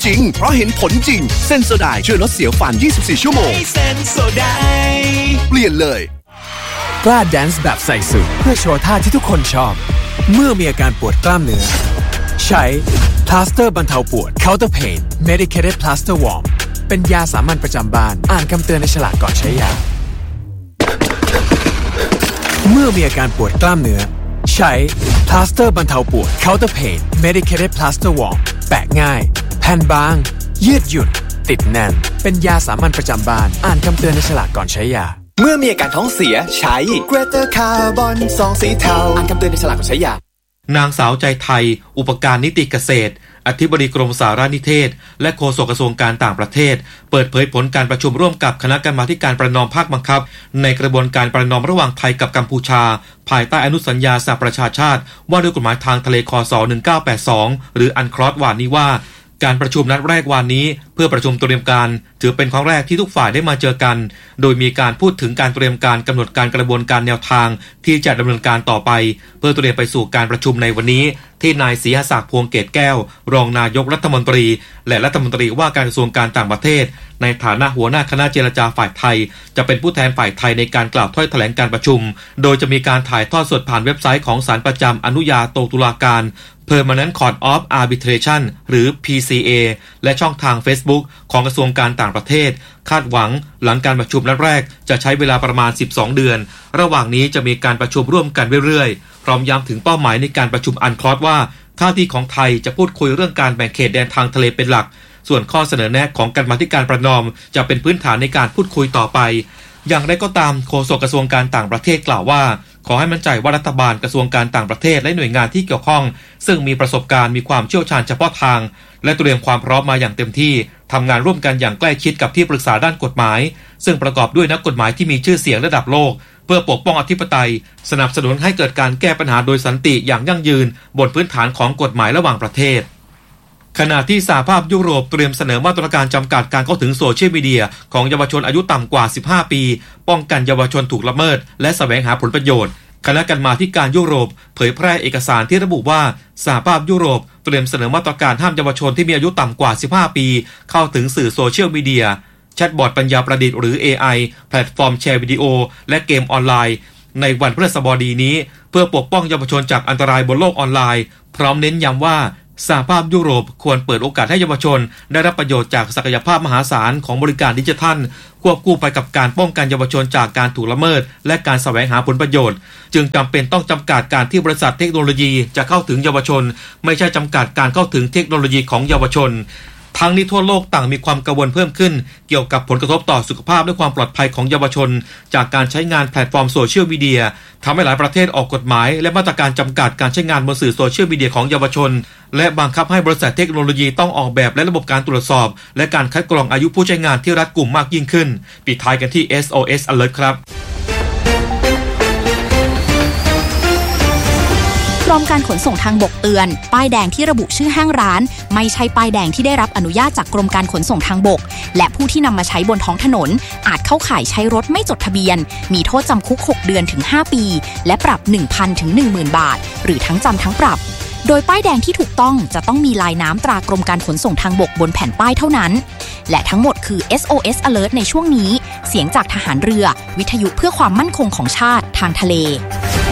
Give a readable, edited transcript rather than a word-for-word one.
จริงเพราะเห็นผลจริงเซนโซไดช่วยลดเสียวฟัน24ชั่วโมงเซนโซไดเปลี่ยนเลยกล้าแดนซ์แบบใส่สูทเพื่อโชว์ท่าที่ทุกคนชอบเมื่อมีอาการปวดกล้ามเนื้อใช้พลาสเตอร์บรรเทาปวด Counter Pain Medicated Plaster Warm เป็นยาสามัญประจำบ้านอ่านคำเตือนในฉลากก่อนใช้ยาเมื่อมีอาการปวดกล้ามเนื้อใช้พลาสเตอร์บรรเทาปวด Counter Pain Medicated Plaster Warm แปะง่ายแผ่นบางยืดหยุ่นติดแน่นเป็นยาสามัญประจำบ้านอ่านคำเตือนในฉลากก่อนใช้ยาเมื่อมีอาการท้องเสียใช้ Greater Carbon 2 สีเทาอ่านคำเตือนในฉลากก่อนใช้ยานางสาวใจไทยอุปการนิติเกษตรอธิบดีกรมสารนิเทศและโฆษกกระทรวงการต่างประเทศเปิดเผยผลการประชุมร่วมกับคณะกรรมาการประนอมภาคบังคับในกระบวนการประนอมระหว่างไทยกับกัมพูชาภายใต้อนุสัญญาสหประชาชาติว่าด้วยกฎหมายทางทะเลคศ1982หรืออันคลอสวานี้ว่าการประชุมนัดแรกวันนี้เพื่อประชุมเตรียมการถือเป็นครั้งแรกที่ทุกฝ่ายได้มาเจอกันโดยมีการพูดถึงการเตรียมการกำหนดการกระบวนการแนวทางที่จะดำเนินการต่อไปเพื่อเตรียมไปสู่การประชุมในวันนี้ที่นายศรีหศักดิ์พวงเกตแก้วรองนายกรัฐมนตรีและรัฐมนตรีว่าการกระทรวงการต่างประเทศในฐานะหัวหน้าคณะเจรจาฝ่ายไทยจะเป็นผู้แทนฝ่ายไทยในการกล่าวถ้อยแถลงการประชุมโดยจะมีการถ่ายทอดสดผ่านเว็บไซต์ของศาลประจำอนุญาโตตุลาการPermanent Court of Arbitration หรือ PCA และช่องทาง Facebook ของกระทรวงการต่างประเทศคาดหวังหลังการประชุมนัดแรกจะใช้เวลาประมาณ12เดือนระหว่างนี้จะมีการประชุมร่วมกันเรื่อยๆพร้อมย้ำถึงเป้าหมายในการประชุมอันคลอสว่าท่าทีของไทยจะพูดคุยเรื่องการแบ่งเขตแดนทางทะเลเป็นหลักส่วนข้อเสนอแนะของกรรมาธิการประนอมจะเป็นพื้นฐานในการพูดคุยต่อไปอย่างไรก็ตามโฆษกกระทรวงการต่างประเทศกล่าวว่าขอให้มั่นใจว่ารัฐบาลกระทรวงการต่างประเทศและหน่วยงานที่เกี่ยวข้องซึ่งมีประสบการณ์มีความเชี่ยวชาญเฉพาะทางและเตรียมความพร้อมมาอย่างเต็มที่ทำงานร่วมกันอย่างใกล้ชิดกับที่ปรึกษาด้านกฎหมายซึ่งประกอบด้วยนักกฎหมายที่มีชื่อเสียงระดับโลกเพื่อปกป้องอธิปไตยสนับสนุนให้เกิดการแก้ปัญหาโดยสันติอย่างยั่งยืนบนพื้นฐานของกฎหมายระหว่างประเทศขณะที่สหภาพยุโรปเตรียมเสนอมาตรการจำกัดการเข้าถึงโซเชียลมีเดียของเยาวชนอายุต่ำกว่า15ปีป้องกันเยาวชนถูกละเมิดและแสวงหาผลประโยชน์คณะกรรมาการยุโรปเผยแพร่เอกสารที่ระบุว่าสหภาพยุโรปเตรียมเสนอมาตรการห้ามเยาวชนที่มีอายุต่ำกว่า15ปีเข้าถึงสื่อโซเชียลมีเดียแชทบอทปัญญาประดิษฐ์หรือ AI แพลตฟอร์มแชร์วิดีโอและเกมออนไลน์ในวันพฤหัสบดีนี้เพื่อปกป้องเยาวชนจากอันตรายบนโลกออนไลน์พร้อมเน้นย้ำว่าสหภาพยุโรปควรเปิดโอกาสให้เยาวชนได้รับประโยชน์จากศักยภาพมหาศาลของบริการดิจิทัลควบคู่ไปกับการป้องกันเยาวชนจากการถูกละเมิดและการแสวงหาผลประโยชน์จึงจำเป็นต้องจำกัดการที่บริษัทเทคโนโลยีจะเข้าถึงเยาวชนไม่ใช่จำกัดการเข้าถึงเทคโนโลยีของเยาวชนทั้งนี้ทั่วโลกต่างมีความกังวลเพิ่มขึ้นเกี่ยวกับผลกระทบต่อสุขภาพและความปลอดภัยของเยาวชนจากการใช้งานแพลตฟอร์มโซเชียลมีเดียทำให้หลายประเทศออกกฎหมายและมาตรการจำกัดการใช้งานบนสื่อโซเชียลมีเดียของเยาวชนและบังคับให้บริษัทเทคโนโลยีต้องออกแบบและระบบการตรวจสอบและการคัดกรองอายุผู้ใช้งานที่รัดกุมมากยิ่งขึ้นปิดท้ายกันที่ SOS Alert ครับกรมการขนส่งทางบกเตือนป้ายแดงที่ระบุชื่อห้างร้านไม่ใช่ป้ายแดงที่ได้รับอนุญาตจากกรมการขนส่งทางบกและผู้ที่นำมาใช้บนท้องถนนอาจเข้าข่ายใช้รถไม่จดทะเบียนมีโทษจำคุก6เดือนถึง5ปีและปรับ 1,000 ถึง 10,000 บาทหรือทั้งจำทั้งปรับโดยป้ายแดงที่ถูกต้องจะต้องมีลายน้ำตรากรมการขนส่งทางบกบนแผ่นป้ายเท่านั้นและทั้งหมดคือ SOS Alert ในช่วงนี้เสียงจากทหารเรือวิทยุเพื่อความมั่นคงของชาติทางทะเล